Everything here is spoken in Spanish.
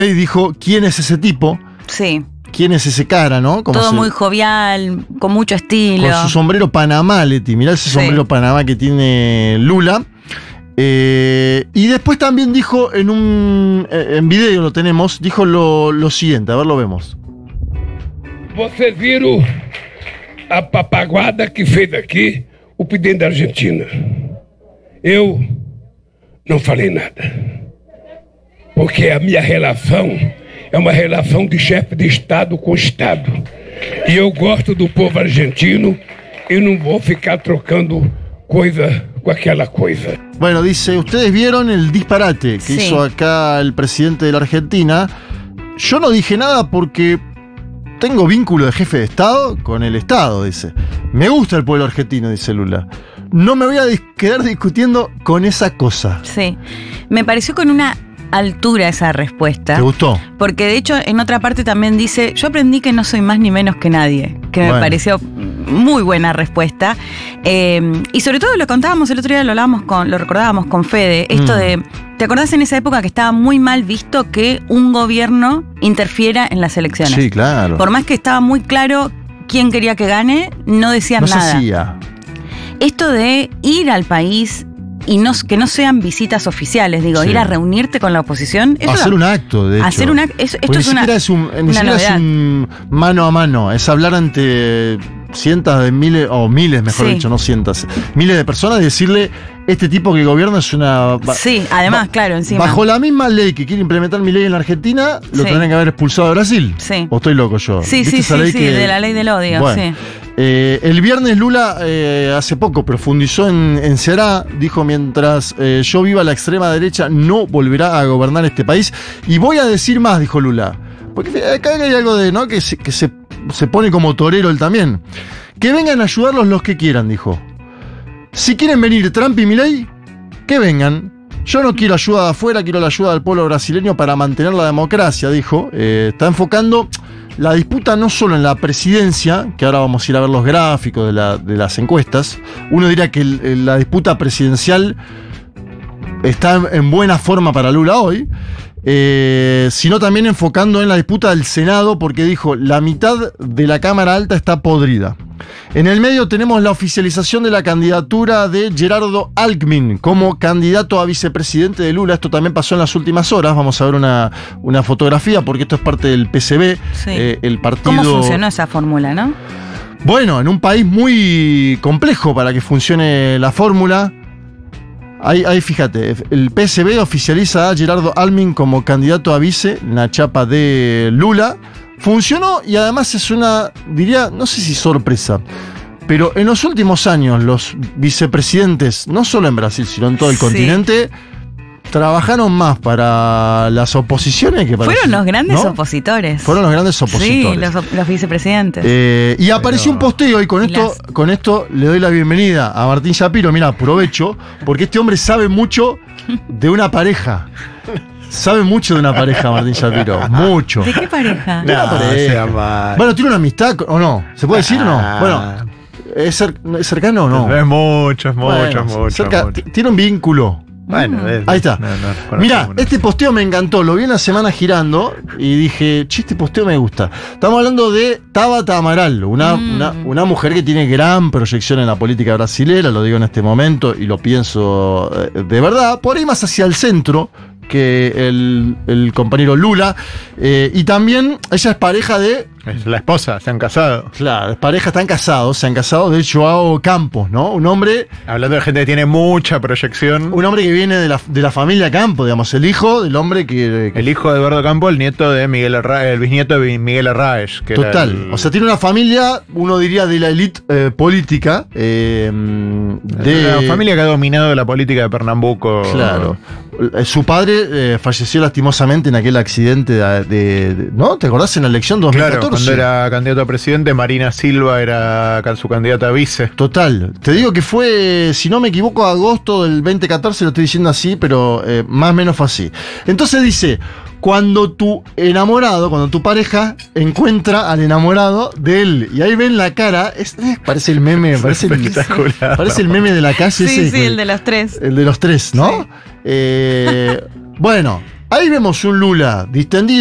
Y dijo, ¿quién es ese tipo? Sí. ¿Quién es ese cara, no? Como todo muy jovial, con mucho estilo. Con su sombrero Panamá, Leti. Mirá ese sombrero Panamá que tiene Lula. Y después también dijo en video lo tenemos, dijo lo siguiente, a ver, lo vemos. Vocês viram a papaguada que fez aqui o presidente da Argentina. Eu não falei nada. Porque a minha relação é uma relação de chefe de Estado com Estado. E eu gosto do povo argentino e não vou ficar trocando coisa con aquella cosa. Bueno, dice, ustedes vieron el disparate que hizo acá el presidente de la Argentina. Yo no dije nada porque tengo vínculo de jefe de Estado con el Estado, dice. Me gusta el pueblo argentino, dice Lula. No me voy a quedar discutiendo con esa cosa. Sí, me pareció con una altura esa respuesta. ¿Te gustó? Porque de hecho en otra parte también dice, yo aprendí que no soy más ni menos que nadie, que me pareció muy buena respuesta. Y sobre todo lo contábamos el otro día, lo recordábamos con Fede, esto de, ¿te acordás en esa época que estaba muy mal visto que un gobierno interfiera en las elecciones? Sí, claro. Por más que estaba muy claro quién quería que gane, no decían nada. No se hacía. Esto de ir al país y que no sean visitas oficiales, digo, ir a reunirte con la oposición. Eso hacer un acto, de hecho. Hacer un acto. Esto es una ni siquiera es un mano a mano, es hablar ante cientos de miles, o miles, mejor dicho, no cientos, miles de personas y decirle, este tipo que gobierna es una... Sí, además, claro, encima. Bajo la misma ley que quiere implementar mi ley en la Argentina, lo tendrían que haber expulsado de Brasil. Sí. ¿O estoy loco yo? Sí, de la ley del odio, bueno, el viernes Lula, hace poco, profundizó en Ceará, dijo, mientras yo viva la extrema derecha, no volverá a gobernar este país. Y voy a decir más, dijo Lula. Porque acá hay algo de, ¿no? Que se pone como torero él también. Que vengan a ayudarlos los que quieran, dijo. Si quieren venir Trump y Milei, que vengan. Yo no quiero ayuda de afuera, quiero la ayuda del pueblo brasileño para mantener la democracia, dijo. Está enfocando la disputa no solo en la presidencia, que ahora vamos a ir a ver los gráficos de las encuestas. Uno diría que la disputa presidencial está en buena forma para Lula hoy. Sino también enfocando en la disputa del Senado, porque dijo, la mitad de la Cámara Alta está podrida. En el medio tenemos la oficialización de la candidatura de Gerardo Alckmin como candidato a vicepresidente de Lula. Esto también pasó en las últimas horas. Vamos a ver una fotografía, porque esto es parte del PCB, el partido... ¿Cómo funcionó esa fórmula, no? Bueno, en un país muy complejo para que funcione la fórmula. Ahí fíjate, el PSB oficializa a Gerardo Alckmin como candidato a vice en la chapa de Lula. Funcionó y además es una, diría, no sé si sorpresa, pero en los últimos años los vicepresidentes, no solo en Brasil, sino en todo el continente, trabajaron más para las oposiciones que para... Fueron los grandes opositores. Fueron los grandes opositores. Sí, los vicepresidentes. Y apareció un posteo y con esto le doy la bienvenida a Martín Shapiro. Mira, aprovecho, porque este hombre sabe mucho de una pareja. Sabe mucho de una pareja, Martín Shapiro. Mucho. ¿De qué pareja? De una pareja. Bueno, ¿tiene una amistad o no? ¿Se puede decir o no? Bueno, ¿es cercano o no? Es mucho. Tiene un vínculo. Bueno, ahí está. Mirá, este posteo me encantó. Lo vi en la semana girando y dije, este posteo me gusta. Estamos hablando de Tabata Amaral, una mujer que tiene gran proyección en la política brasilera, lo digo en este momento y lo pienso de verdad. Por ahí más hacia el centro que el compañero Lula. Y también ella es pareja de... Es la esposa, se han casado. Claro, es pareja, se han casado de Joao Campos, ¿no? Un hombre... Hablando de gente que tiene mucha proyección. Un hombre que viene de la familia Campos, digamos, el hijo del hombre que... El hijo de Eduardo Campos, el nieto de Miguel Arraez, el bisnieto de Miguel Arraez. Total, o sea, tiene una familia, uno diría de la élite política. Una familia que ha dominado la política de Pernambuco. Claro. Su padre falleció lastimosamente en aquel accidente ¿no? ¿Te acordás en la elección 2014? Claro, cuando era candidato a presidente, Marina Silva era su candidata a vice. Total. Te digo que fue, si no me equivoco, agosto del 2014, lo estoy diciendo así, pero más o menos fue así. Entonces dice, cuando tu pareja encuentra al enamorado de él, y ahí ven la cara, parece el meme, parece el meme de la calle. Sí, el de los tres. El de los tres, ¿no? Sí. Bueno, Ahí vemos un Lula distendido.